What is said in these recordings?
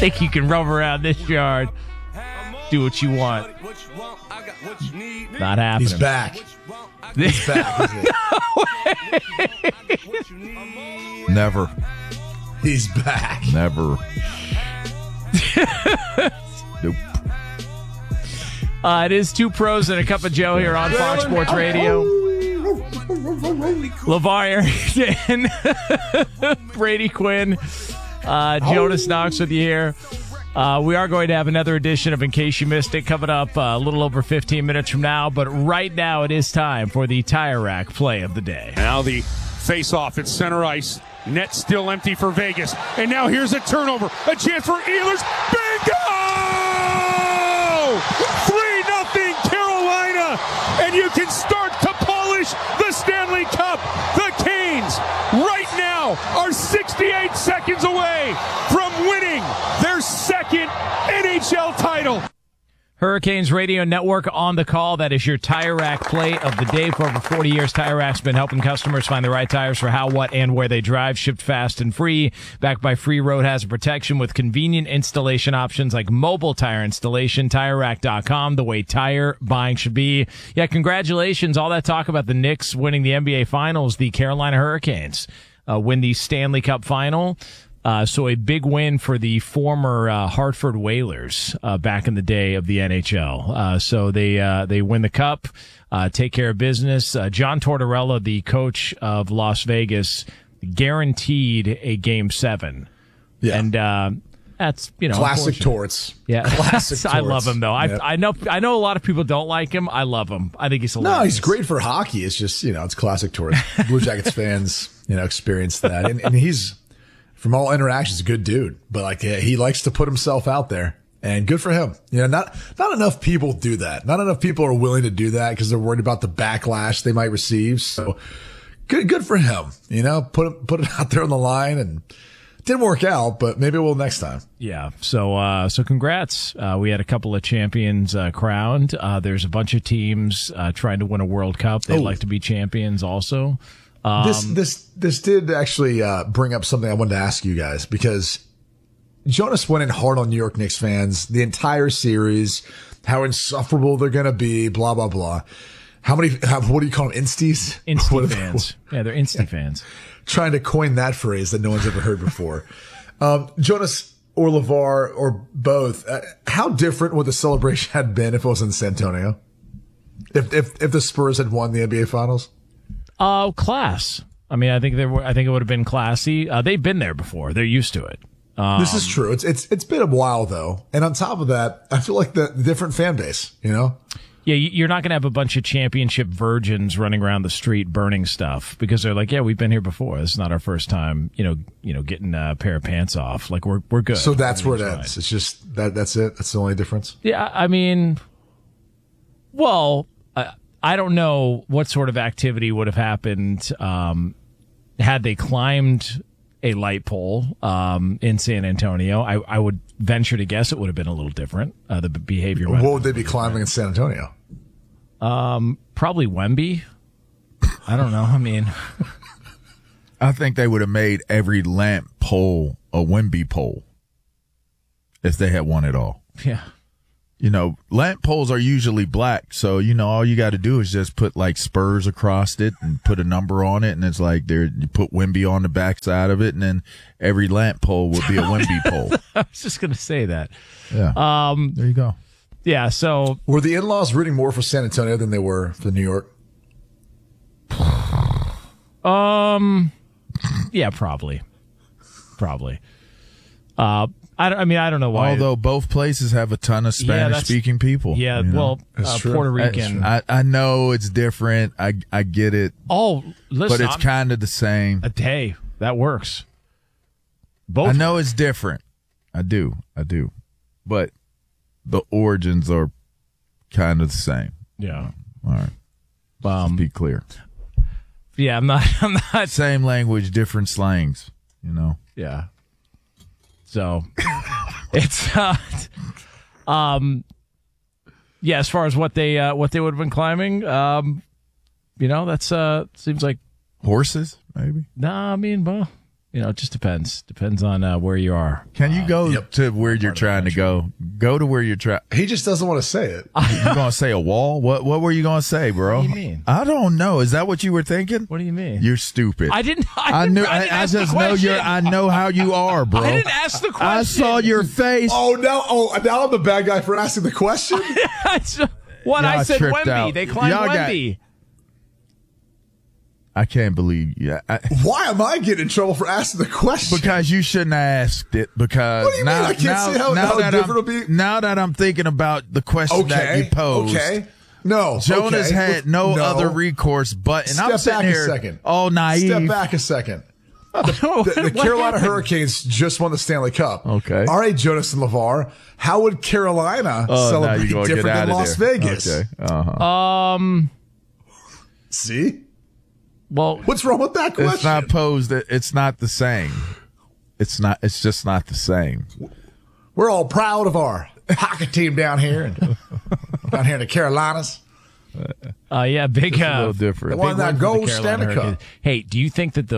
think you can roam around this yard, do what you want. Not happening. He's back. He's back, isn't he? Never. He's back. Never. Nope. It is Two Pros and a Cup of Joe here on Fox Sports Radio. LeVar Arrington, Brady Quinn, Jonas Knox with you here. We are going to have another edition of In Case You Missed It coming up a little over 15 minutes from now. But right now it is time for the Tire Rack play of the day. Now the face-off at center ice. Net still empty for Vegas. And now here's a turnover. A chance for Ehlers. Bingo! 3-0 Carolina. And you can start to polish the Stanley Cup. The Canes right now are 68 seconds away from winning their second NHL title. Hurricanes Radio Network on the call. That is your Tire Rack play of the day. For over 40 years, Tire Rack's been helping customers find the right tires for how, what, and where they drive. Shipped fast and free. Backed by free road hazard protection with convenient installation options like mobile tire installation. TireRack.com, the way tire buying should be. Yeah, congratulations. All that talk about the Knicks winning the NBA Finals. The Carolina Hurricanes win the Stanley Cup Final. So a big win for the former Hartford Whalers back in the day of the NHL. So they win the cup, take care of business. John Tortorella, the coach of Las Vegas, guaranteed a Game 7. Yeah. And that's, classic Torts. Yeah, classic Torts. I love him though. Yep. I know a lot of people don't like him. I love him. I think he's hilarious. No, he's great for hockey. It's just it's classic Torts. Blue Jackets fans experience that, and he's, from all interactions, a good dude, but he likes to put himself out there, and good for him. Not enough people do that. Not enough people are willing to do that because they're worried about the backlash they might receive. So good for him. Put it out there on the line, and it didn't work out, but maybe it will next time. Yeah. So congrats. We had a couple of champions crowned. There's a bunch of teams trying to win a World Cup. They'd like to be champions also. This did actually bring up something I wanted to ask you guys, because Jonas went in hard on New York Knicks fans the entire series, how insufferable they're going to be, blah, blah, blah. What do you call them? Insties? Insty fans. Yeah, they're Insty fans. Trying to coin that phrase that no one's ever heard before. Jonas or LeVar or both, how different would the celebration have been if it was in San Antonio? If the Spurs had won the NBA Finals? Class. I mean, I think it would have been classy. They've been there before. They're used to it. This is true. It's been a while though. And on top of that, I feel like the different fan base, Yeah, you're not going to have a bunch of championship virgins running around the street burning stuff because they're like, yeah, we've been here before. This is not our first time, getting a pair of pants off. Like we're good. So that's where it ends. It's just that's it. That's the only difference. Yeah. I mean, well, I don't know what sort of activity would have happened had they climbed a light pole in San Antonio. I would venture to guess it would have been a little different. The behavior. What would they be climbing in San Antonio? Probably Wemby. I don't know. I mean, I think they would have made every lamp pole a Wemby pole if they had won it all. Yeah. Lamp poles are usually black, so all you got to do is just put like Spurs across it and put a number on it, and it's like you put Wemby on the back side of it, and then every lamp pole would be a Wemby pole. I was just gonna say that. Yeah. There you go. Yeah. So were the in-laws rooting more for San Antonio than they were for New York? Yeah, probably. I don't know why. Although both places have a ton of Spanish-speaking people. Yeah, Puerto Rican. I know it's different. I get it. Oh, listen. But it's kind of the same. Hey, that works. Both. I know it's different. I do. But the origins are kind of the same. Yeah. All right. Just be clear. Yeah, I'm not. Same language, different slangs, Yeah. So it's yeah, as far as what they would have been climbing, that's seems like horses, maybe. Nah, I mean, well, it just depends. Depends on where you are. Can you go to where you're trying to go? Go to where you're trying. He just doesn't want to say it. You going to say a wall? What were you going to say, bro? What do you mean? I don't know. Is that what you were thinking? What do you mean? You're stupid. I didn't just know I know how you are, bro. I didn't ask the question. I saw your face. Now I'm the bad guy for asking the question. What I said, tripped Wemby. out. They climbed Y'all Wemby. I can't believe you. Why am I getting in trouble for asking the question? Because you shouldn't have asked it. Because what do you mean? I can't see how different it'll be. Now that I'm thinking about the question that you posed. Okay. No. Jonas had no other recourse but, and I'm sitting here. Step back a second. Oh, naive. Step back a second. The Carolina Hurricanes just won the Stanley Cup. Okay. All right, Jonas and LeVar. How would Carolina celebrate different than Las Vegas? Okay. See? Well, what's wrong with that question? It's not posed. It's not the same. It's just not the same. We're all proud of our hockey team down here in the Carolinas. Big. A little different. They won that gold Stanley Cup. Hey, do you think that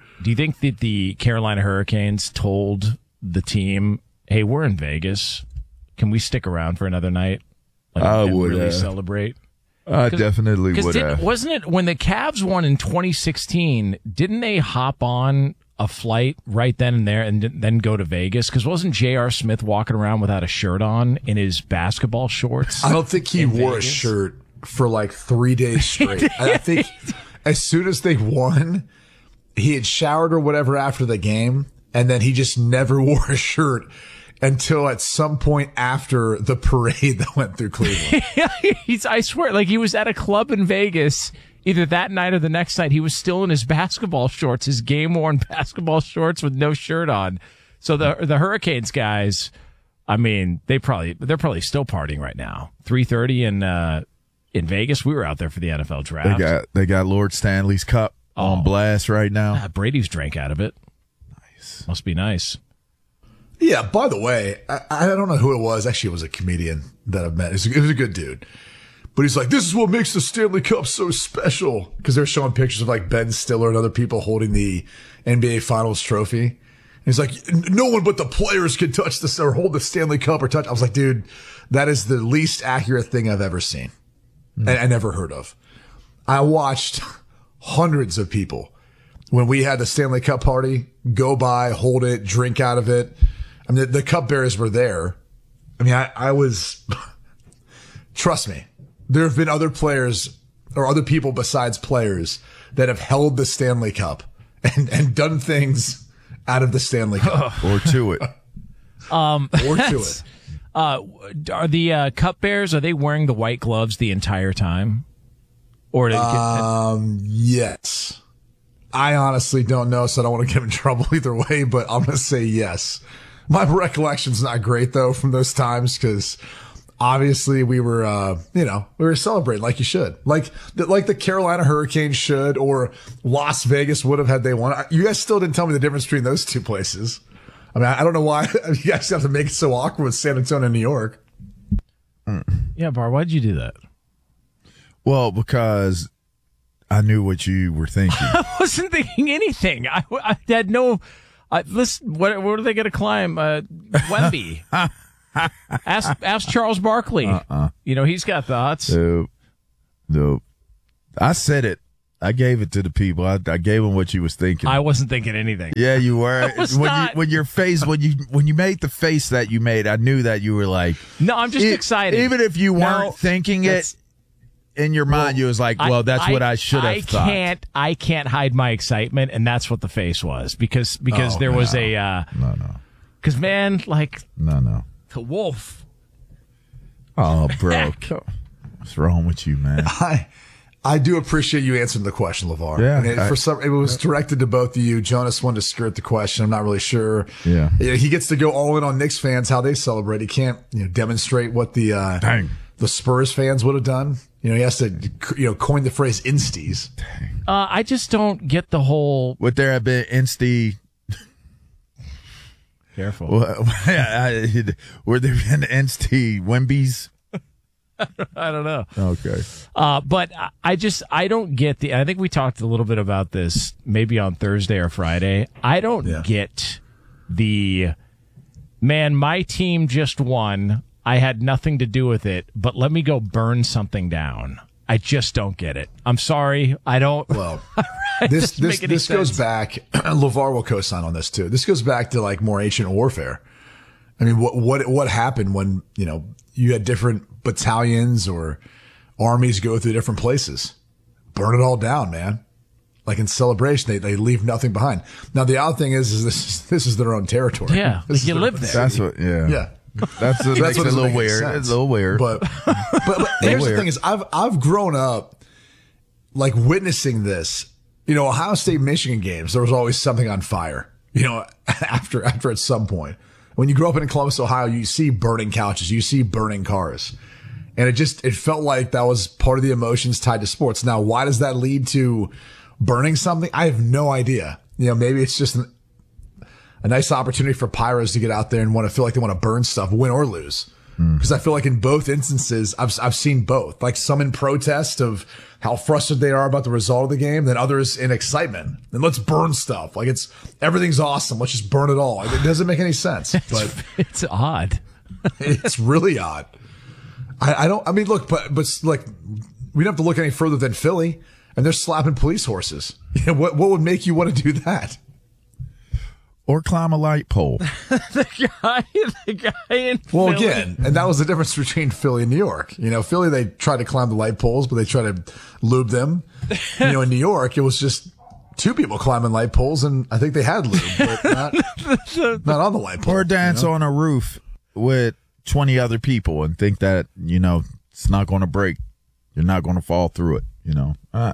the Carolina Hurricanes told the team, "Hey, we're in Vegas. Can we stick around for another night? I would really celebrate." I definitely would have. Wasn't it when the Cavs won in 2016? Didn't they hop on a flight right then and there and then go to Vegas? Because wasn't J.R. Smith walking around without a shirt on in his basketball shorts? I don't think he wore Vegas? a shirt for like 3 days straight. I think as soon as they won, he had showered or whatever after the game, and then he just never wore a shirt until at some point after the parade that went through Cleveland. I swear, like he was at a club in Vegas either that night or the next night. He was still in his basketball shorts, his game-worn basketball shorts with no shirt on. So the Hurricanes guys, I mean, they're probably still partying right now. 3:30 in Vegas. We were out there for the NFL draft. They got Lord Stanley's Cup on blast right now. Brady's drank out of it. Nice. Must be nice. Yeah, by the way, I don't know who it was. Actually, it was a comedian that I've met. It was a good dude. But he's like, this is what makes the Stanley Cup so special. Because they're showing pictures of like Ben Stiller and other people holding the NBA Finals trophy. And he's like, no one but the players can touch this or hold the Stanley Cup or touch. I was like, dude, that is the least accurate thing I've ever seen. And I never heard of. I watched hundreds of people when we had the Stanley Cup party go by, hold it, drink out of it. I mean, the cup bearers were there. I mean, I was, trust me, there have been other players or other people besides players that have held the Stanley Cup and done things out of the Stanley Cup. Or to it. Or to it. Are the cup bearers, are they wearing the white gloves the entire time? Or yes. I honestly don't know, so I don't want to get in trouble either way, but I'm going to say yes. My recollection's not great though from those times because obviously we were, we were celebrating like you should, like the Carolina Hurricanes should, or Las Vegas would have had they won. You guys still didn't tell me the difference between those two places. I mean, I don't know why you guys have to make it so awkward with San Antonio and New York. Yeah, Bar, why'd you do that? Well, because I knew what you were thinking. I wasn't thinking anything. I had no. Listen, what are they going to climb? Wemby. Ask Charles Barkley. He's got thoughts. Nope. I said it. I gave it to the people. I gave them what you was thinking. I wasn't thinking anything. Yeah, you were. Not. When your face, when you made the face that you made, I knew that you were like. No, I'm just excited. Even if you weren't thinking it. In your mind, you was like, well, that's what I should have thought. I can't hide my excitement, and that's what the face was. Because there was a... No. Because, man, like... No. The wolf. Oh, bro. What's wrong with you, man? I do appreciate you answering the question, LeVar. Yeah. And it was directed to both of you. Jonas wanted to skirt the question. I'm not really sure. Yeah. He gets to go all in on Knicks fans, how they celebrate. He can't demonstrate what the Spurs fans would have done. He has to, coin the phrase insties. I just don't get the whole... Would there have been insty... Careful. Were there been insty Wembies? I don't know. Okay. But I don't get I think we talked a little bit about this maybe on Thursday or Friday. I don't get man, my team just won. I had nothing to do with it, but let me go burn something down. I just don't get it. I'm sorry. I don't. Well, this goes back. LeVar will co-sign on this too. This goes back to like more ancient warfare. I mean, what happened when, you had different battalions or armies go through different places? Burn it all down, man. Like in celebration, they leave nothing behind. Now, the odd thing is this is their own territory. Yeah. You live there. That's what, yeah. That's what makes it a little weird. It's a little weird. But here's the thing is I've grown up like witnessing this. Ohio State Michigan games, there was always something on fire. After at some point. When you grow up in Columbus, Ohio, you see burning couches, you see burning cars. And it felt like that was part of the emotions tied to sports. Now, why does that lead to burning something? I have no idea. Maybe it's just a nice opportunity for Pyros to get out there and feel like they want to burn stuff, win or lose. Because I feel like in both instances, I've seen both. Like some in protest of how frustrated they are about the result of the game, then others in excitement. And let's burn stuff. Like everything's awesome. Let's just burn it all. It doesn't make any sense. But it's odd. It's really odd. Look, but like we don't have to look any further than Philly, and they're slapping police horses. What would make you want to do that? Or climb a light pole. the guy in Well, Philly. again, and that was the difference between Philly and New York. Philly, they tried to climb the light poles, but they tried to lube them. In New York, it was just two people climbing light poles, and I think they had lube, but not on the light pole. Or dance on a roof with 20 other people and think that, it's not going to break. You're not going to fall through it,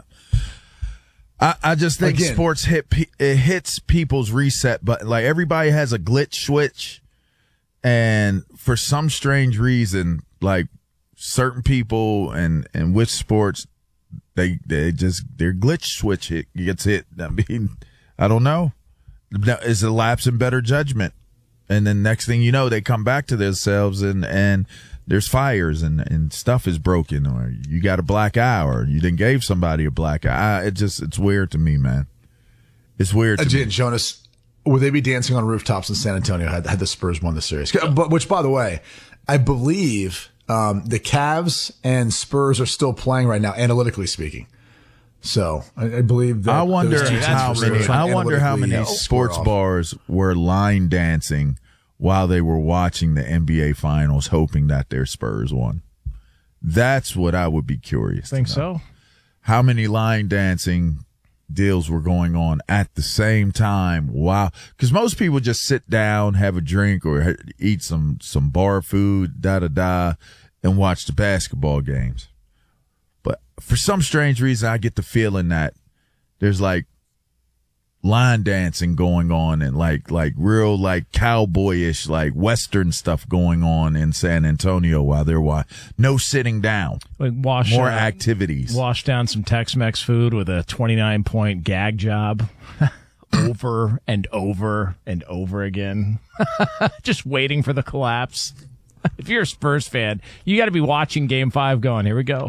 I just think sports hits people's reset button. Like everybody has a glitch switch, and for some strange reason, like certain people and with sports, their glitch switch gets hit. I mean, I don't know. It's a lapse in better judgment, and then next thing you know, they come back to themselves and there's fires and stuff is broken, or you got a black eye, or you didn't gave somebody a black eye. It's weird to me, man. It's weird to me. Jonas, would they be dancing on rooftops in San Antonio had the Spurs won the series? But which, by the way, I believe the Cavs and Spurs are still playing right now, analytically speaking. So I believe that. I wonder how many sports bars were line dancing while they were watching the NBA Finals, hoping that their Spurs won. That's what I would be curious. Think so? How many line dancing deals were going on at the same time? Wow. Because most people just sit down, have a drink, or eat some bar food, and watch the basketball games. But for some strange reason, I get the feeling that there's like line dancing going on and like real like cowboyish like Western stuff going on in San Antonio while they're no sitting down, like more activities. Wash down some Tex-Mex food with a 29-point gag job over and over and over again, just waiting for the collapse. If you're a Spurs fan, you got to be watching Game 5 going, here we go.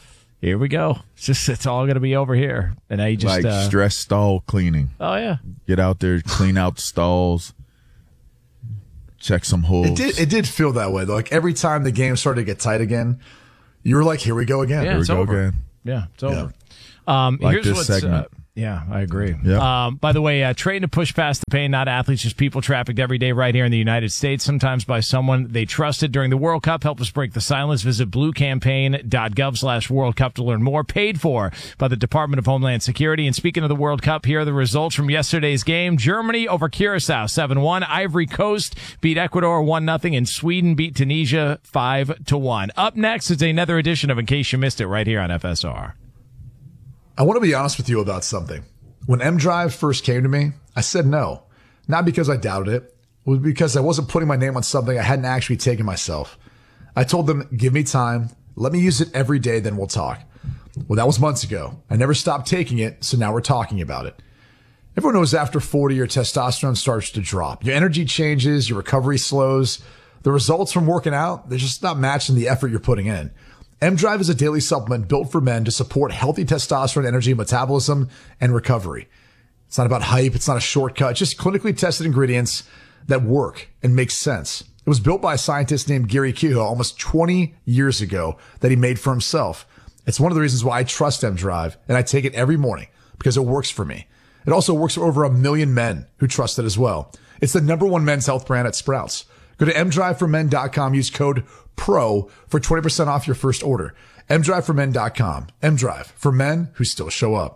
It's all going to be over here. And now you just stress stall cleaning. Oh yeah. Get out there, clean out stalls, check some holes. It did feel that way though. Like every time the game started to get tight again, you were like, here we go again. Yeah, here we go over. again. Yeah, it's over. Like this segment. Yeah, I agree. Yep. By the way, trading to push past the pain, not athletes, just people trafficked every day right here in the United States, sometimes by someone they trusted during the World Cup. Help us break the silence. Visit bluecampaign.gov/World Cup to learn more. Paid for by the Department of Homeland Security. And speaking of the World Cup, here are the results from yesterday's game. Germany over Curacao 7-1. Ivory Coast beat Ecuador 1-0. And Sweden beat Tunisia 5-1. Up next is another edition of In Case You Missed It right here on FSR. I want to be honest with you about something. When M-Drive first came to me, I said no. Not because I doubted it. It was because I wasn't putting my name on something I hadn't actually taken myself. I told them, give me time. Let me use it every day, then we'll talk. Well, that was months ago. I never stopped taking it, so now we're talking about it. Everyone knows after 40, your testosterone starts to drop. Your energy changes, your recovery slows. The results from working out, they're just not matching the effort you're putting in. M-Drive is a daily supplement built for men to support healthy testosterone, energy, metabolism, and recovery. It's not about hype. It's not a shortcut. It's just clinically tested ingredients that work and make sense. It was built by a scientist named Gary Kehoe almost 20 years ago that he made for himself. It's one of the reasons why I trust M-Drive, and I take it every morning because it works for me. It also works for over 1 million men who trust it as well. It's the #1 men's health brand at Sprouts. Go to mdriveformen.com. Use code PRO for 20% off your first order. mdriveformen.com. M-Drive for men who still show up.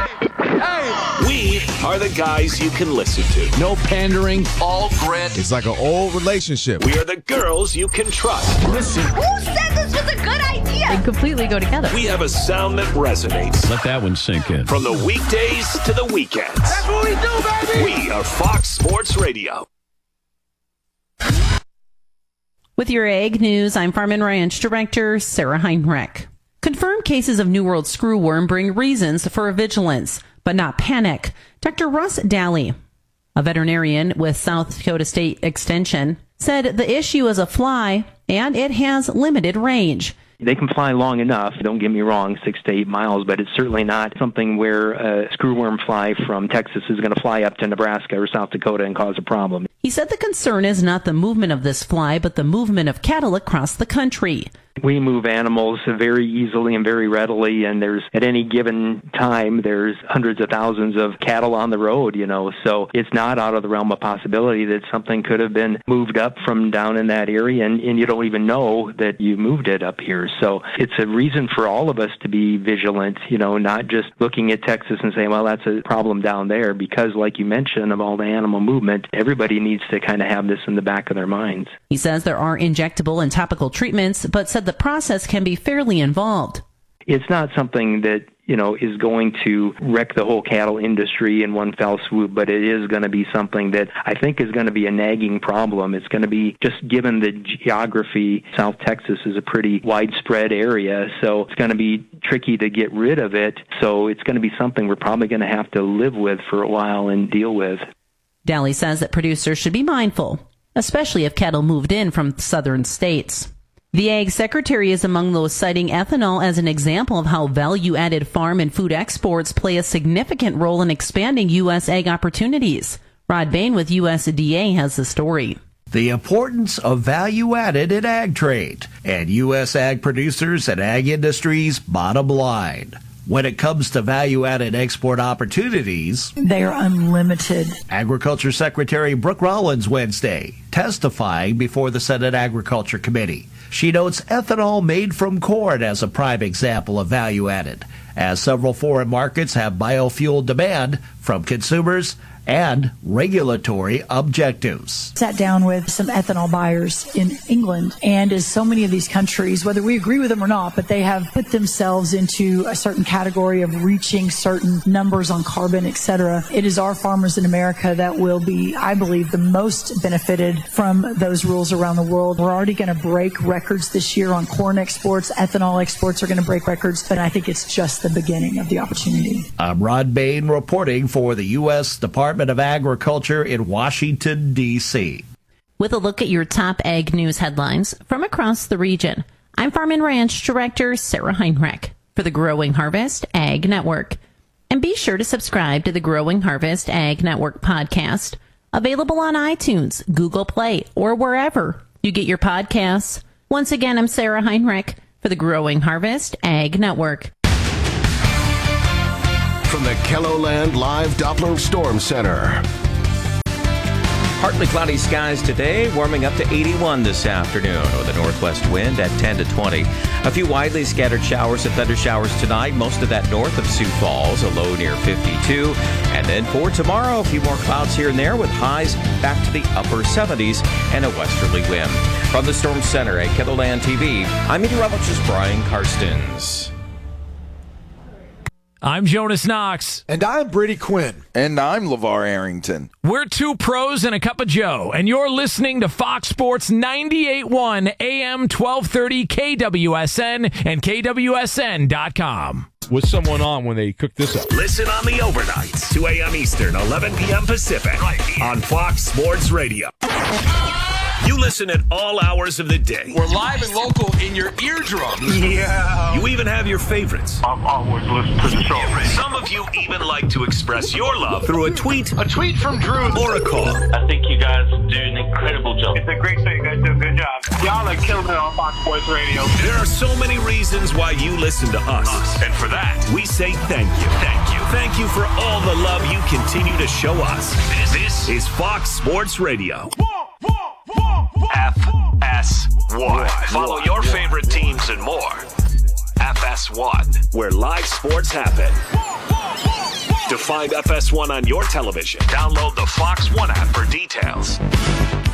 We are the guys you can listen to. No pandering, all grit. It's like an old relationship. We are the girls you can trust. Listen. Who said this was a good idea? They completely go together. We have a sound that resonates. Let that one sink in. From the weekdays to the weekends. That's what we do, baby! We are Fox Sports Radio. With your Ag News, I'm Farm and Ranch Director Sarah Heinrich. Confirmed cases of New World screwworm bring reasons for vigilance, but not panic. Dr. Russ Daly, a veterinarian with South Dakota State Extension, said the issue is a fly and it has limited range. They can fly long enough, don't get me wrong, 6 to 8 miles, but it's certainly not something where a screwworm fly from Texas is going to fly up to Nebraska or South Dakota and cause a problem. He said the concern is not the movement of this fly, but the movement of cattle across the country. We move animals very easily and very readily, and there's, at any given time, there's hundreds of thousands of cattle on the road, so it's not out of the realm of possibility that something could have been moved up from down in that area, and you don't even know that you moved it up here. So it's a reason for all of us to be vigilant, not just looking at Texas and saying, well, that's a problem down there, because like you mentioned, of all the animal movement, everybody needs to kind of have this in the back of their minds. He says there are injectable and topical treatments, but said the process can be fairly involved. It's not something that, is going to wreck the whole cattle industry in one fell swoop, but it is going to be something that I think is going to be a nagging problem. It's going to be, just given the geography, South Texas is a pretty widespread area, so it's going to be tricky to get rid of it. So it's going to be something we're probably going to have to live with for a while and deal with. Daly says that producers should be mindful, especially if cattle moved in from southern states. The Ag Secretary is among those citing ethanol as an example of how value-added farm and food exports play a significant role in expanding U.S. ag opportunities. Rod Bain with USDA has the story. The importance of value-added in ag trade and U.S. ag producers and ag industries' bottom line. When it comes to value-added export opportunities, they are unlimited. Agriculture Secretary Brooke Rollins Wednesday testifying before the Senate Agriculture Committee. She notes ethanol made from corn as a prime example of value-added, as several foreign markets have biofuel demand from consumers and regulatory objectives. Sat down with some ethanol buyers in England, and as so many of these countries, whether we agree with them or not, but they have put themselves into a certain category of reaching certain numbers on carbon, etc. It is our farmers in America that will be, I believe, the most benefited from those rules around the world. We're already going to break records this year on corn exports. Ethanol exports are going to break records, but I think it's just the beginning of the opportunity. I'm Rod Bain reporting for the U.S. Department of Agriculture in Washington, D.C. With a look at your top ag news headlines from across the region, I'm Farm and Ranch Director Sarah Heinrich for the Growing Harvest Ag Network. And be sure to subscribe to the Growing Harvest Ag Network podcast, available on iTunes, Google Play, or wherever you get your podcasts. Once again, I'm Sarah Heinrich for the Growing Harvest Ag Network. From the KELOLAND Live Doppler Storm Center. Partly cloudy skies today, warming up to 81 this afternoon with a northwest wind at 10 to 20. A few widely scattered showers and thunder showers tonight, most of that north of Sioux Falls, a low near 52. And then for tomorrow, a few more clouds here and there with highs back to the upper 70s and a westerly wind. From the Storm Center at KELOLAND TV, I'm meteorologist Brian Karstens. I'm Jonas Knox. And I'm Brady Quinn. And I'm LeVar Arrington. We're two pros and a cup of Joe, and you're listening to Fox Sports 98.1 AM 1230 KWSN and KWSN.com. Was someone on when they cooked this up? Listen on the overnights, 2 a.m. Eastern, 11 p.m. Pacific, right here on Fox Sports Radio. You listen at all hours of the day. We're live and local in your eardrums. Yeah. You even have your favorites. I've always listened to the show. Some of you even like to express your love through a tweet. A tweet from Drew. Or a call. I think you guys do an incredible job. It's a great show. You guys do a good job. Y'all are killing it on Fox Sports Radio. There are so many reasons why you listen to us. And for that, we say thank you. Thank you. Thank you for all the love you continue to show us. This is Fox Sports Radio. FS1. Follow your favorite teams and more. FS1, where live sports happen. To find FS1 on your television, download the Fox One app for details.